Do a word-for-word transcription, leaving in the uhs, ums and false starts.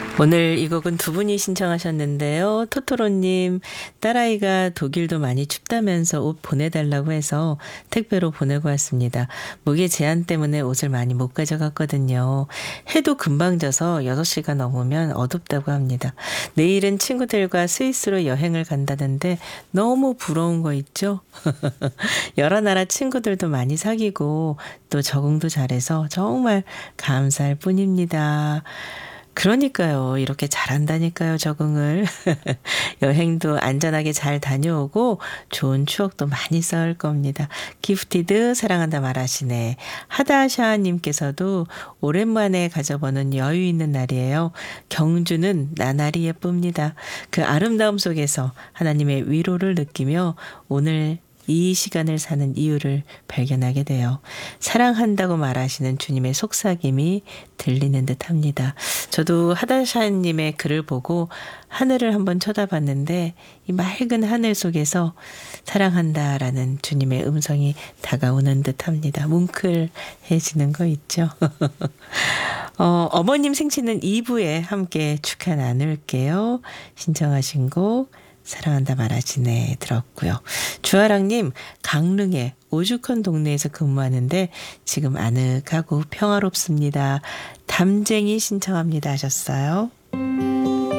오늘 이 곡은 두 분이 신청하셨는데요. 토토로님, 딸아이가 독일도 많이 춥다면서 옷 보내달라고 해서 택배로 보내고 왔습니다. 무게 제한 때문에 옷을 많이 못 가져갔거든요. 해도 금방 져서 여섯 시가 넘으면 어둡다고 합니다. 내일은 친구들과 스위스로 여행을 간다는데 너무 부러운 거 있죠? 여러 나라 친구들도 많이 사귀고 또 적응도 잘해서 정말 감사할 뿐입니다. 그러니까요. 이렇게 잘한다니까요, 적응을. 여행도 안전하게 잘 다녀오고 좋은 추억도 많이 쌓을 겁니다. 기프티드 사랑한다 말하시네. 하다샤님께서도 오랜만에 가져보는 여유 있는 날이에요. 경주는 나날이 예쁩니다. 그 아름다움 속에서 하나님의 위로를 느끼며 오늘 이 시간을 사는 이유를 발견하게 돼요. 사랑한다고 말하시는 주님의 속삭임이 들리는 듯합니다. 저도 하다샤님의 글을 보고 하늘을 한번 쳐다봤는데 이 맑은 하늘 속에서 사랑한다라는 주님의 음성이 다가오는 듯합니다. 뭉클해지는 거 있죠. 어, 어머님 생신은 이 부에 함께 축하 나눌게요. 신청하신 곡 사랑한다 말하시네 들었고요. 주아랑님 강릉의 오죽헌 동네에서 근무하는데 지금 아늑하고 평화롭습니다. 담쟁이 신청합니다 하셨어요.